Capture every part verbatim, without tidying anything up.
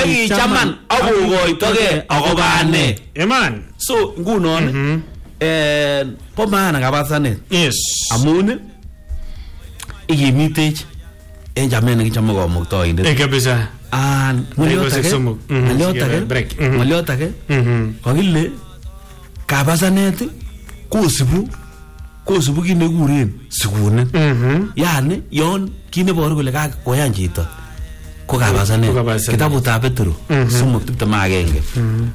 nekichaman akokoitoge akobo ane. Iman. So ngunon eh po maana kabarasanet. Yes. Amun ikimitech en chamet nekichome komuktoindet. Eh kabisa. An ngoliotage. Ngoliotage. Ngoliotage. Kokile kabarasanet kosibu kosibu kit nekikuren sikunet. Yani yon kit neboru kole kakoyan chito ko kabarasanet. Kitabutab Petro somok tiptem ak agenge.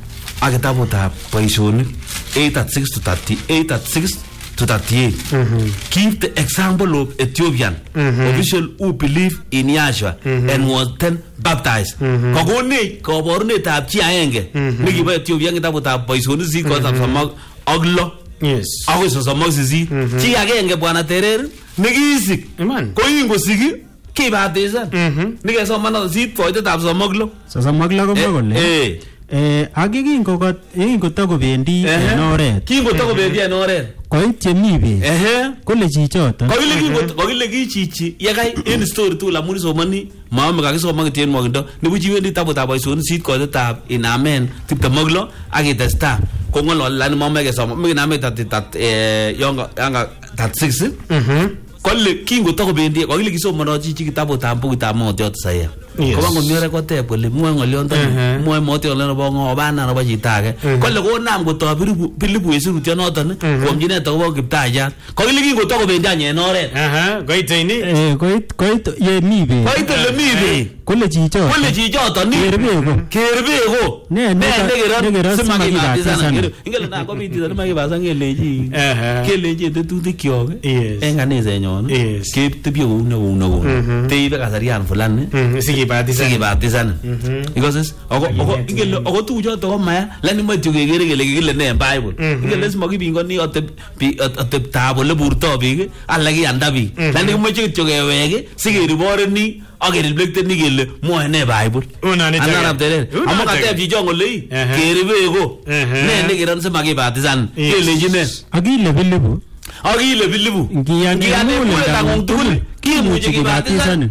Ak kitabutab boisionik eight at six to thirty, eight at six to thirty-eight. Give the example of Ethiopian official who believed in Yahshua and was then baptized. Kokonech koborunetab chi agenge nekibo Ethiopian kitabutab boisionik sit kotab somok ak lo. Yes. Ako sosomak sisit. Chi agenge Bwana Terer nekisik. Iman. Ko ingosiki kibatisan. Nikesoman sit koitetab somok lo. Sosomak lo komwa kole. Eh. Eh ak yekingo yekingotakobendi en oret. Kingotakobendi en oret. Koit yemi beek. Ehe. Kole chichoto. Kokile kingo kokile ki chichi yekai en story tu la muri somani maame kakisoman kitien mokindo nibuchi wendi tabutab boisionik sit koitetab inamen tiptem ak lo ak itesta ko ngololani maame kesoma mikiname tat tat eh yonga yanga thirty-six. Mhm. Kole kingotakobendi kokile kisomono chichi kitabutab bukutab motiot saya. Koba ngomiore koteb kole mwoe ngoliondo mwoe motiot leno bo ngo bana no bo chito age. Kole konam kotob Philipu esirutyonoton komjinet akobo Kiptayat. Kokile kingotakobendi anye en oret. Aha, koit ini. Eh koit koit ye mi beek. Koit le mi beek. Kole chichoto. Kole chichoto ni. Kerbeko. Kerbeko. Ne ne nekeron simakibatisan. Ingele na komiti ne makibatisan keleji. Keleji tetutik kyok en kanisenyon. Ketebye kou ne kou ne kou. Teibe kasarian fulani. Sikibatisan. Sikibatisan. Because ako ako ingele ako tuchoto ko maya lani matyo kekere kele kikile ne en Bible. Ingele simakibingoni ateb atebtab ole burto biik ala kiyanda biik. Lani komoche kityo kewek sikeriboreni ak kereflecteni kele mwoe ne Bible. Unani tage. Anarab tere. Amo kateb chicho ngole keribeko. Ne nekeron simakibatisan. Kelechi ne. Akile Philipu. Akile Philipu. Ngiyan mule tangong tugul kimuche kibatisan.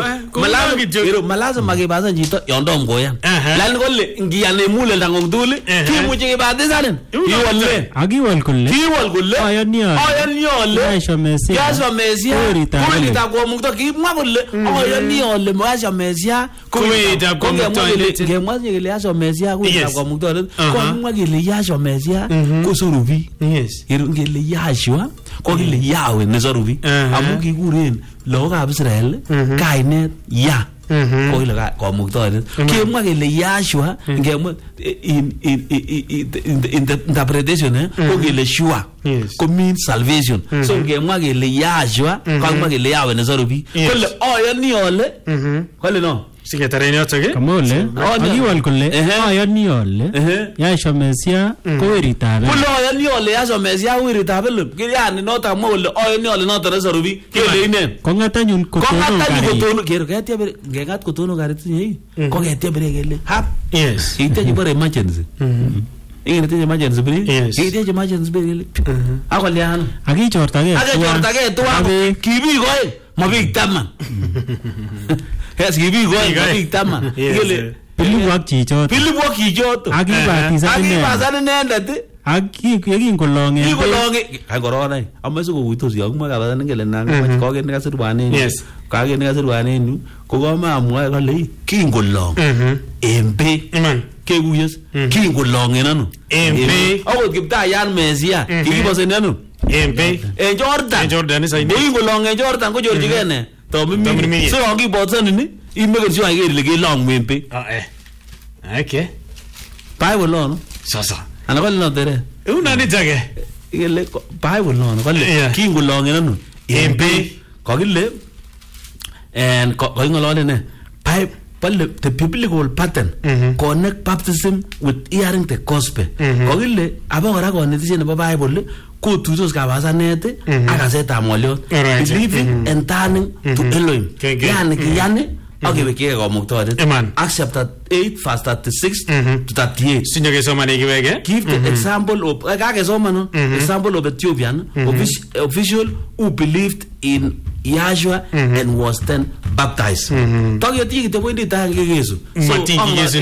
Ero malazima kibatisan chito yon tom koyan. Lani kole ngiyan mule tangong tugul kimuche kibatisan. Kiwole. Akiwol kole. Kiwol kole. Ayani ole. Ayani ole. Yahshua Mesia. Yahshua Mesia. Kuitab komukto kimwa kole ayani ole Yahshua Mesia. Kuitab komuktoindet. Ngemwa kele Yahshua Mesia kuitab komuktoindet. Komwa kele Yahshua Mesia kosorubi. Yes. Ero ngele Yahshua kokile Yahweh nesorubi. Amu kikuren lagokab Israel kainet Yah. Kokile komuktoindet. Kemwa kele Yahshua ngemwa in in the interpretation eh kokile Shua. Ko means salvation. So ngemwa kele Yahshua kokile kele Yahweh nesorubi. Kole ayani ole. Kole no. Siketaren yoto ke? Kamole. Akiwol kole ayani ole. Yahshua Mesia ko weritab. Kole ayani ole Yahshua Mesia ko weritab. Yani noto amwa kole ayani ole noto nesorubi. Kele ine. Kongatanyun kotono. Kongatanyun kotono kero ketya bere ngengat kotono karit nye. Ko ketya bere kele hap. Yes. Ite jibore emergency. Ingene tinye emergency bere. Yes. Ite emergency bere kele. Akoliano. Akichortage. Akichortage tuwa. Kibi koe. Mabik taman. Yes, kibi koe mabik taman. Kele Philipu ak chichoto. Philipu ak chichoto. Akibatisan inendet. Akibatisan inendet. Aki yekinkolonge. Kikolonge. Ai korona. Amache kokuitos yo kumwa kabatisan ingele nang koke nekasir bwanen. Yes. Kage nekasir bwanen yu ko komamwa kole kinkolong. Embe. Iman. Kekuyes. Kinkolong enano. Embe. Akot Kiptayat Mesia. Kikibosen enano. Embe. En Jordan. En Jordan is aine. Kinkolong en Jordan ko jorjige ne. Tomimi. So angibotsen ni imeke sure iker ile kelong embe. Ah eh. Okay. Bible no. Sasa. Ana kole no tere. Unani tage. Ikele Bible no kole kinkolong enano. Embe. Kokile and koingolone ne. Bible the biblical pattern connect baptism with hearing the gospel. Kokile aba kora konetishe nebo Bible ko tuitos kabasanet ak kasetab ngoliot. Believing and turning to Elohim. Yani kiyani akewekike komuktoindet. Acts chapter eight verse thirty-six to thirty-eight. Sinyo kesomane kiweke. Give the example of kakesomano example of Ethiopian official who believed in Yahshua and was then baptized. Tokyo tiki te pointi ta ngekesu. So